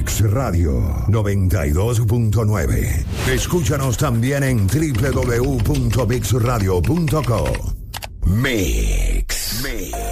Mix Radio 92.9. Escúchanos también en www.mixradio.co. Mix.